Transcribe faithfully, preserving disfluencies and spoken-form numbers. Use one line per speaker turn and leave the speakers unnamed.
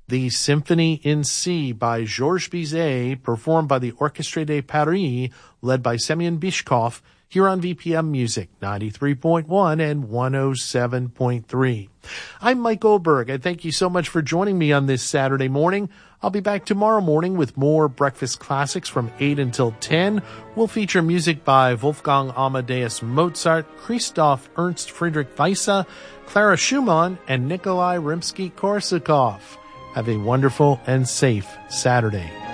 the Symphony in C by Georges Bizet, performed by the Orchestre de Paris, led by Semyon Bishkov, here on V P M Music, ninety-three point one and one oh seven point three. I'm Mike Goldberg. I thank you so much for joining me on this Saturday morning. I'll be back tomorrow morning with more breakfast classics from eight until ten. We'll feature music by Wolfgang Amadeus Mozart, Christoph Ernst Friedrich Weisse, Clara Schumann, and Nikolai Rimsky-Korsakov. Have a wonderful and safe Saturday.